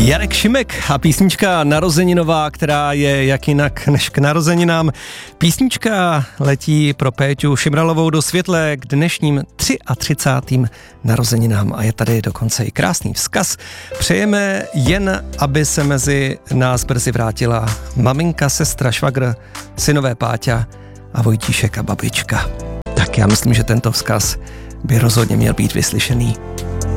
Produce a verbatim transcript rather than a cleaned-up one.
Jarek Šimek a písnička narozeninová, která je jak jinak než k narozeninám. Písnička letí pro Péťu Šimralovou do světle k dnešním třicátým třetím narozeninám a je tady dokonce i krásný vzkaz. Přejeme jen, aby se mezi nás brzy vrátila maminka, sestra, švagr, synové Páťa a Vojtíšek a babička. Tak já myslím, že tento vzkaz by rozhodně měl být vyslyšený.